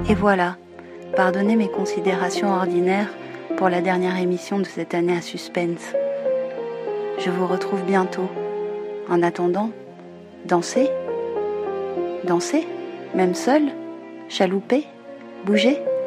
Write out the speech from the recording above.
Et voilà, pardonnez mes considérations ordinaires pour la dernière émission de cette année à suspense. Je vous retrouve bientôt. En attendant, dansez, même seul, chaloupez, bougez.